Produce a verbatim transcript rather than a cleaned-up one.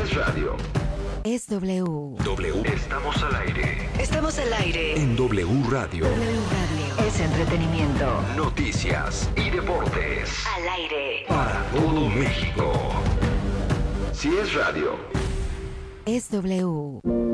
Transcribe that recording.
es radio. Es W. W. Estamos al aire. Estamos al aire. En W Radio. W Radio. Es entretenimiento. Noticias y deportes. Al aire. Para todo México. Si es radio. Es W.